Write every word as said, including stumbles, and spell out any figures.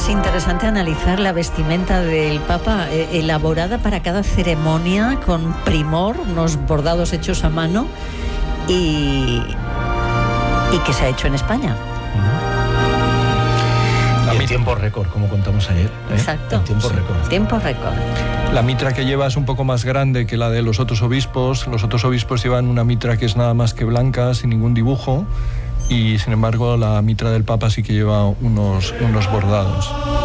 Es interesante analizar la vestimenta del Papa, eh, elaborada para cada ceremonia con primor, unos bordados hechos a mano y, y que se ha hecho en España. Y en tiempo récord, como contamos ayer. ¿eh? Exacto. En tiempo sí. récord. Tiempo récord. La mitra que lleva es un poco más grande que la de los otros obispos. Los otros obispos llevan una mitra que es nada más que blanca, sin ningún dibujo, y sin embargo la mitra del Papa sí que lleva unos, unos bordados.